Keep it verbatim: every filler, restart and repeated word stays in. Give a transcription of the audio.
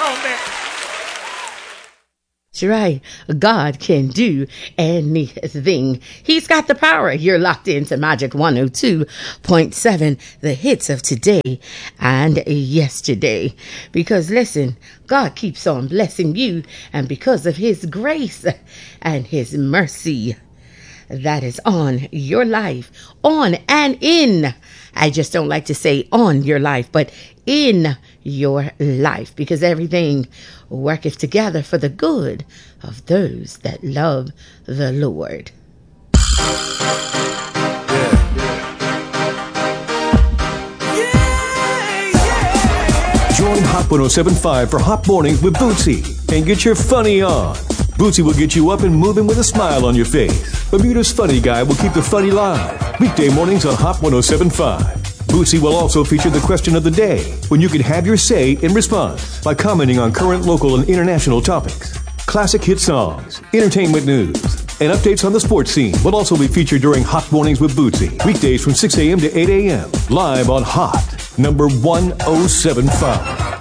on that. That's right. God can do anything. He's got the power. You're locked into Magic one oh two point seven, the hits of today and yesterday. Because listen, God keeps on blessing you, and because of his grace and his mercy that is on your life, on and in. I just don't like to say on your life, but in your life, because everything worketh together for the good of those that love the Lord. Join Hot one oh seven point five for Hot Mornings with Bootsy and get your funny on. Bootsy will get you up and moving with a smile on your face. Bermuda's Funny Guy will keep the funny live. Weekday mornings on Hot one oh seven point five. Bootsy will also feature the question of the day, when you can have your say in response by commenting on current local and international topics. Classic hit songs, entertainment news, and updates on the sports scene will also be featured during Hot Mornings with Bootsy. Weekdays from six a.m. to eight a.m. live on Hot number one oh seven point five.